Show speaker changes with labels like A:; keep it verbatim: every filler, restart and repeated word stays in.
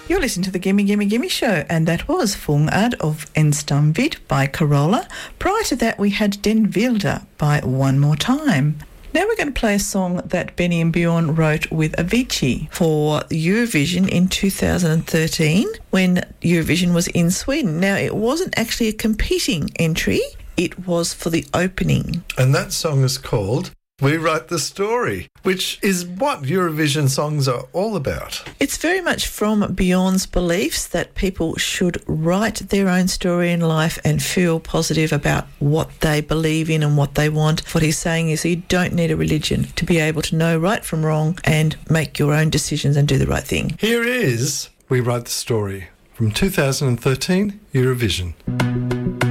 A: You're listening to the Gimme Gimme Gimme Show, and that was Fung Ad of En Stamvid by Carola. Prior to that, we had Den Wilde by One More Time. Now we're going to play a song that Benny and Bjorn wrote with Avicii for Eurovision in two thousand thirteen when Eurovision was in Sweden. Now, it wasn't actually a competing entry, it was for the opening.
B: And that song is called We Write the Story, which is what Eurovision songs are all about.
A: It's very much from Bjorn's beliefs that people should write their own story in life and feel positive about what they believe in and what they want. What he's saying is you don't need a religion to be able to know right from wrong and make your own decisions and do the right thing.
B: Here is We Write the Story from two thousand thirteen Eurovision.